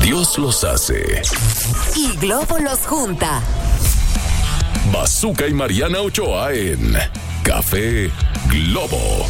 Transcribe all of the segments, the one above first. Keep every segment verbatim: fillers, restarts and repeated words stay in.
Dios los hace y Globo los junta. Bazooka y Mariana Ochoa en Café Globo.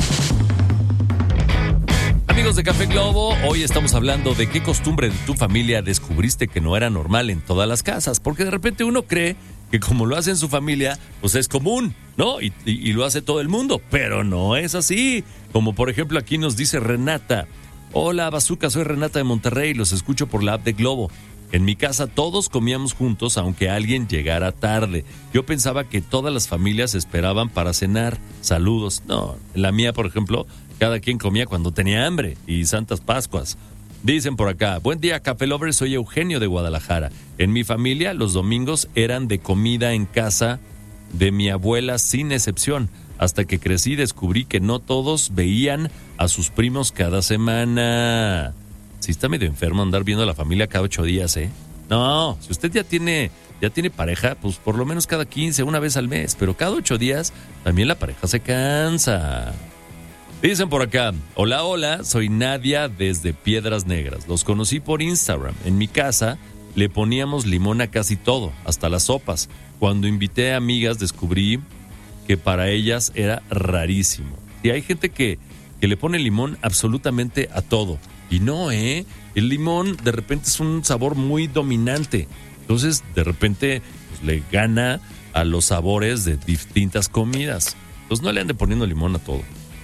Amigos de Café Globo, hoy estamos hablando de qué costumbre de tu familia descubriste que no era normal en todas las casas, porque de repente uno cree que como lo hace en su familia, pues es común, ¿no? Y, y, y lo hace todo el mundo, pero no es así. Como por ejemplo aquí nos dice Renata: hola Bazooka, soy Renata de Monterrey, los escucho por la app de Globo. En mi casa todos comíamos juntos aunque alguien llegara tarde. Yo pensaba que todas las familias esperaban para cenar. Saludos. No, en la mía, por ejemplo, cada quien comía cuando tenía hambre y Santas Pascuas. Dicen por acá: buen día, Café Lovers, soy Eugenio de Guadalajara. En mi familia los domingos eran de comida en casa de mi abuela sin excepción. Hasta que crecí descubrí que no todos veían a sus primos cada semana. Sí está medio enfermo andar viendo a la familia cada ocho días, ¿eh? No, si usted ya tiene, ya tiene pareja, pues por lo menos cada quince, una vez al mes. Pero cada ocho días también la pareja se cansa. Dicen por acá: hola, hola, soy Nadia desde Piedras Negras. Los conocí por Instagram. En mi casa le poníamos limón a casi todo, hasta las sopas. Cuando invité a amigas descubrí que para ellas era rarísimo. Y hay gente que, que le pone limón absolutamente a todo. Y no, ¿eh? El limón de repente es un sabor muy dominante. Entonces, de repente, pues, le gana a los sabores de distintas comidas. Entonces, no le ande poniendo limón a todo.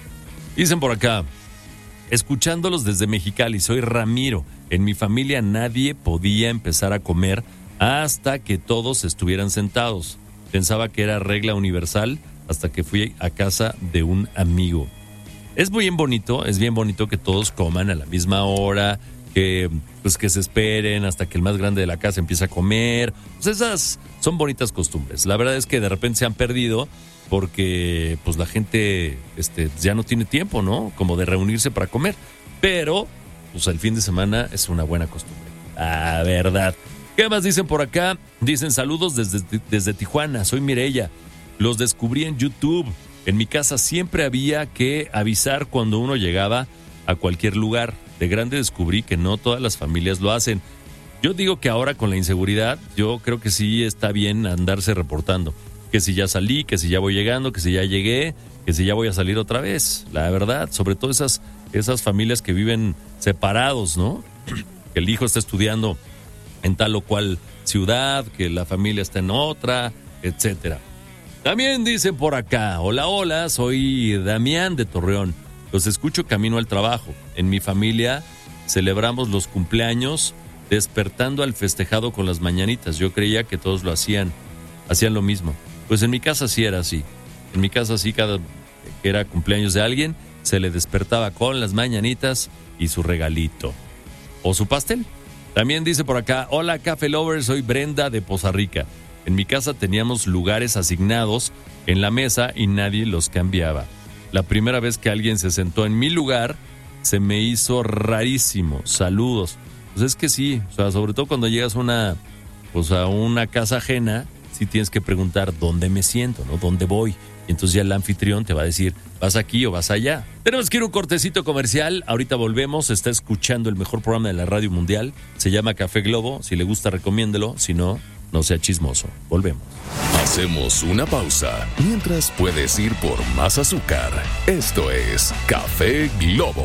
Dicen por acá: escuchándolos desde Mexicali, soy Ramiro. En mi familia nadie podía empezar a comer hasta que todos estuvieran sentados. Pensaba que era regla universal hasta que fui a casa de un amigo. Es muy bien bonito, es bien bonito que todos coman a la misma hora, que pues que se esperen hasta que el más grande de la casa empiece a comer. Pues esas son bonitas costumbres. La verdad es que de repente se han perdido porque pues la gente este, ya no tiene tiempo, ¿no? Como de reunirse para comer. Pero pues el fin de semana es una buena costumbre. La verdad. ¿Qué más dicen por acá? Dicen: saludos desde, desde Tijuana, soy Mireya. Los descubrí en YouTube. En mi casa siempre había que avisar cuando uno llegaba a cualquier lugar. De grande descubrí que no todas las familias lo hacen. Yo digo que ahora con la inseguridad, yo creo que sí está bien andarse reportando. Que si ya salí, que si ya voy llegando, que si ya llegué, que si ya voy a salir otra vez. La verdad, sobre todo esas, esas familias que viven separados, ¿no? Que el hijo está estudiando en tal o cual ciudad, que la familia está en otra, etcétera. También dicen por acá: hola, hola, soy Damián de Torreón. Los escucho camino al trabajo. En mi familia celebramos los cumpleaños despertando al festejado con las mañanitas. Yo creía que todos lo hacían, hacían lo mismo. Pues en mi casa sí era así. En mi casa sí, cada que era cumpleaños de alguien, se le despertaba con las mañanitas y su regalito. ¿O su pastel? También dice por acá: hola, Café Lovers, soy Brenda de Poza Rica. En mi casa teníamos lugares asignados en la mesa y nadie los cambiaba. La primera vez que alguien se sentó en mi lugar, se me hizo rarísimo. Saludos. Pues es que sí, o sea, sobre todo cuando llegas a una, pues a una casa ajena, sí tienes que preguntar dónde me siento, ¿no? ¿Dónde voy? Y entonces ya el anfitrión te va a decir: ¿vas aquí o vas allá? Tenemos que ir a un cortecito comercial. Ahorita volvemos. Está escuchando el mejor programa de la radio mundial. Se llama Café Globo. Si le gusta, recomiéndelo. Si no, no sea chismoso. Volvemos. Hacemos una pausa mientras puedes ir por más azúcar. Esto es Café Globo.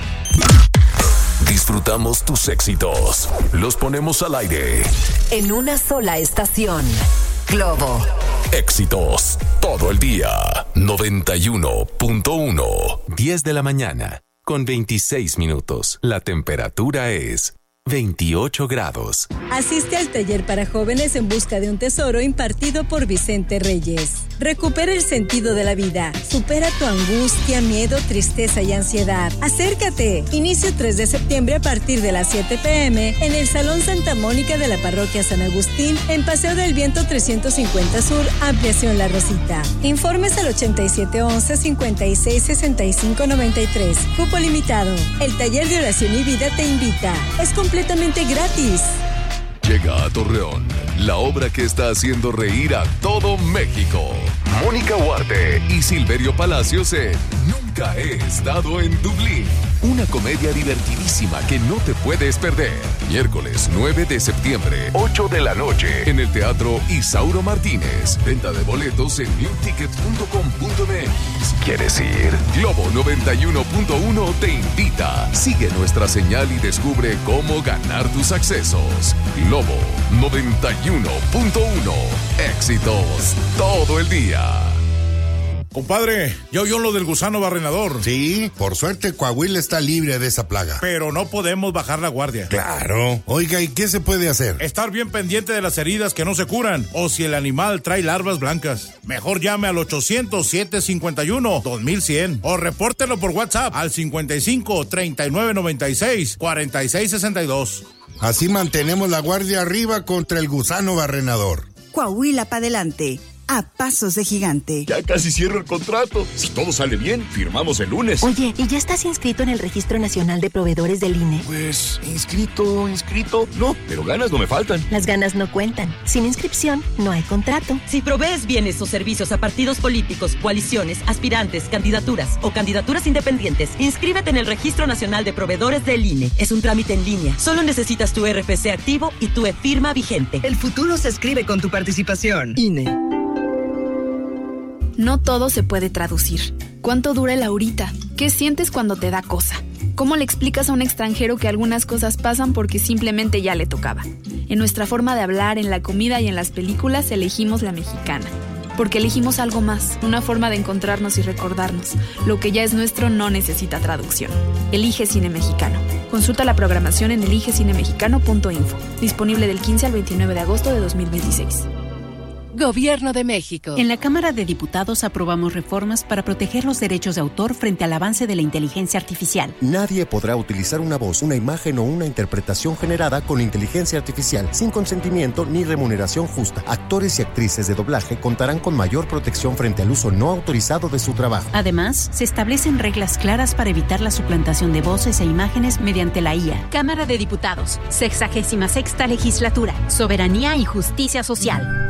Disfrutamos tus éxitos. Los ponemos al aire. En una sola estación. Globo. Éxitos todo el día. noventa y uno punto uno. diez de la mañana, con veintiséis minutos. La temperatura es veintiocho grados. Asiste al taller para jóvenes en busca de un tesoro impartido por Vicente Reyes. Recupera el sentido de la vida. Supera tu angustia, miedo, tristeza y ansiedad. Acércate. Inicio tres de septiembre a partir de las siete pm en el Salón Santa Mónica de la Parroquia San Agustín, en Paseo del Viento trescientos cincuenta Sur, Ampliación La Rosita. Informes al ochenta y siete once, cincuenta y seis, sesenta y cinco noventa y tres. Cupo limitado. El taller de oración y vida te invita. Es completamente gratis. Llega a Torreón la obra que está haciendo reír a todo México. Mónica Huarte y Silverio Palacios en Nunca he estado en Dublín. una comedia divertidísima que no te puedes perder. Miércoles nueve de septiembre, ocho de la noche, en el Teatro Isauro Martínez. Venta de boletos en new ticket punto com punto m x. ¿Quieres ir? Globo noventa y uno punto uno te invita. Sigue nuestra señal y descubre cómo ganar tus accesos. Globo noventa y uno punto uno. Éxitos todo el día. Compadre, ¿ya oyó lo del gusano barrenador? Sí, por suerte Coahuila está libre de esa plaga. Pero no podemos bajar la guardia. Claro. Oiga, ¿y qué se puede hacer? Estar bien pendiente de las heridas que no se curan, o si el animal trae larvas blancas. Mejor llame al ochocientos, siete cincuenta y uno, dos mil cien o repórtelo por WhatsApp al cincuenta y cinco, treinta y nueve noventa y seis, cuarenta y seis sesenta y dos. Así mantenemos la guardia arriba contra el gusano barrenador. Coahuila para adelante. A pasos de gigante. Ya casi cierro el contrato. Si todo sale bien, firmamos el lunes. Oye, ¿y ya estás inscrito en el Registro Nacional de Proveedores del I N E? Pues, inscrito, inscrito. No, pero ganas no me faltan. Las ganas no cuentan. Sin inscripción, no hay contrato. Si provees bienes o servicios a partidos políticos, coaliciones, aspirantes, candidaturas o candidaturas independientes, inscríbete en el Registro Nacional de Proveedores del I N E. Es un trámite en línea. Solo necesitas tu R F C activo y tu e-firma vigente. El futuro se escribe con tu participación. I N E. No todo se puede traducir. ¿Cuánto dura el ahorita? ¿Qué sientes cuando te da cosa? ¿Cómo le explicas a un extranjero que algunas cosas pasan porque simplemente ya le tocaba? En nuestra forma de hablar, en la comida y en las películas elegimos la mexicana. Porque elegimos algo más, una forma de encontrarnos y recordarnos. Lo que ya es nuestro no necesita traducción. Elige Cine Mexicano. Consulta la programación en elige cine mexicano punto info. Disponible del quince al veintinueve de agosto de dos mil veintiséis. Gobierno de México. En la Cámara de Diputados aprobamos reformas para proteger los derechos de autor frente al avance de la inteligencia artificial. Nadie podrá utilizar una voz, una imagen o una interpretación generada con inteligencia artificial sin consentimiento ni remuneración justa. Actores y actrices de doblaje contarán con mayor protección frente al uso no autorizado de su trabajo. Además, se establecen reglas claras para evitar la suplantación de voces e imágenes mediante la I A. Cámara de Diputados, sexagésima sexta legislatura, soberanía y justicia social.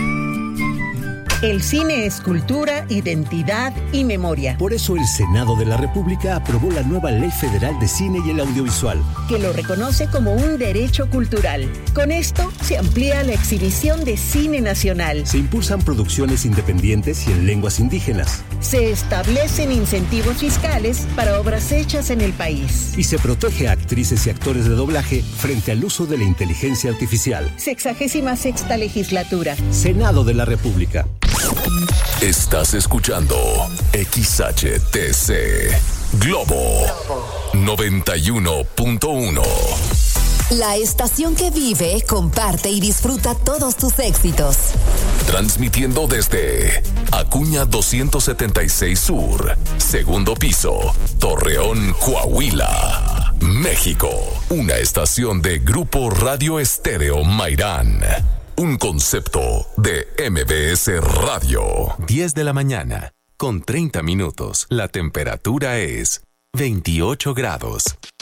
El cine es cultura, identidad y memoria. Por eso el Senado de la República aprobó la nueva Ley Federal de Cine y el Audiovisual, que lo reconoce como un derecho cultural. Con esto se amplía la exhibición de cine nacional. Se impulsan producciones independientes y en lenguas indígenas. Se establecen incentivos fiscales para obras hechas en el país. Y se protege a actrices y actores de doblaje frente al uso de la inteligencia artificial. Sexagésima sexta legislatura. Senado de la República. Estás escuchando X H T C Globo noventa y uno punto uno. La estación que vive, comparte y disfruta todos tus éxitos. Transmitiendo desde Acuña doscientos setenta y seis Sur, segundo piso, Torreón, Coahuila, México. Una estación de Grupo Radio Estéreo Mairán. Un concepto de M B S Radio. diez de la mañana, con treinta minutos. La temperatura es veintiocho grados.